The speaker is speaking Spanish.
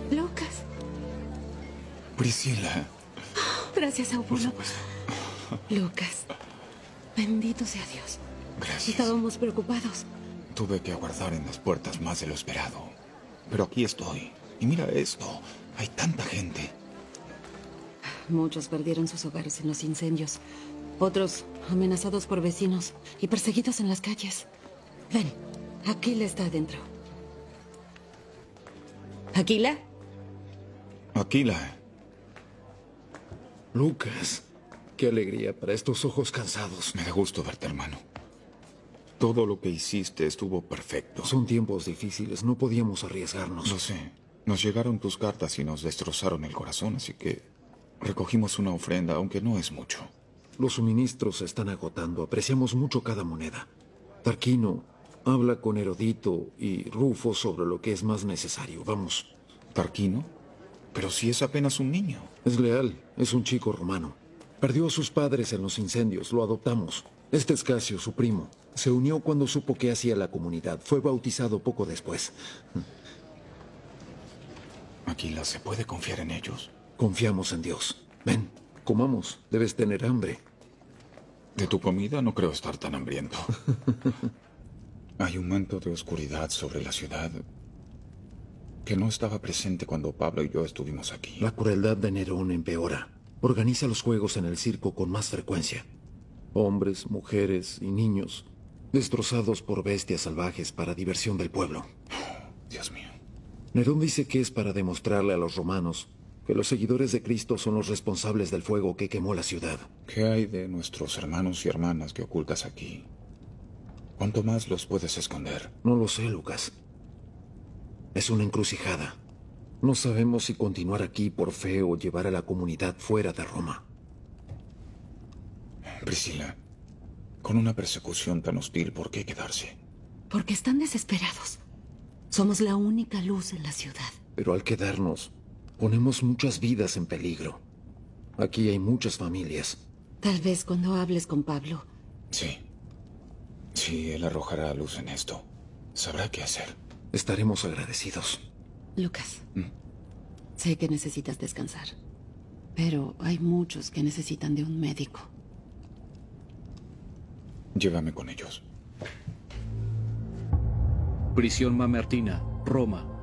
Lucas. Priscila. Gracias, Por abuelo. supuesto. Lucas. Bendito sea Dios. Gracias. Estábamos preocupados. Tuve que aguardar en las puertas más de lo esperado. Pero aquí estoy. Y mira esto. Hay tanta gente. Muchos perdieron sus hogares en los incendios. Otros amenazados por vecinos y perseguidos en las calles. Ven, Aquila está adentro. ¿Aquila? Aquila. Lucas, qué alegría para estos ojos cansados. Me da gusto verte, hermano. Todo lo que hiciste estuvo perfecto. Son tiempos difíciles, no podíamos arriesgarnos. Lo sé. Nos llegaron tus cartas y nos destrozaron el corazón, así que recogimos una ofrenda, aunque no es mucho. Los suministros se están agotando, apreciamos mucho cada moneda. Tarquino, habla con Herodito y Rufo sobre lo que es más necesario. Vamos. ¿Tarquino? Pero si es apenas un niño. Es leal, es un chico romano. Perdió a sus padres en los incendios, lo adoptamos. Este es Casio, su primo. Se unió cuando supo qué hacía la comunidad. Fue bautizado poco después. Aquila, ¿se puede confiar en ellos? Confiamos en Dios. Ven, comamos. Debes tener hambre. De tu comida no creo estar tan hambriento. Hay un manto de oscuridad sobre la ciudad que no estaba presente cuando Pablo y yo estuvimos aquí. La crueldad de Nerón empeora. Organiza los juegos en el circo con más frecuencia. Hombres, mujeres y niños destrozados por bestias salvajes para diversión del pueblo. Dios mío. Nerón dice que es para demostrarle a los romanos que los seguidores de Cristo son los responsables del fuego que quemó la ciudad. ¿Qué hay de nuestros hermanos y hermanas que ocultas aquí? ¿Cuánto más los puedes esconder? No lo sé, Lucas. Es una encrucijada. No sabemos si continuar aquí por fe o llevar a la comunidad fuera de Roma. Priscila, con una persecución tan hostil, ¿por qué quedarse? Porque están desesperados. Somos la única luz en la ciudad. Pero al quedarnos, ponemos muchas vidas en peligro. Aquí hay muchas familias. Tal vez cuando hables con Pablo. Sí. Sí, él arrojará luz en esto. Sabrá qué hacer. Estaremos agradecidos. Lucas, sé que necesitas descansar, pero hay muchos que necesitan de un médico. Llévame con ellos. Prisión Mamertina, Roma,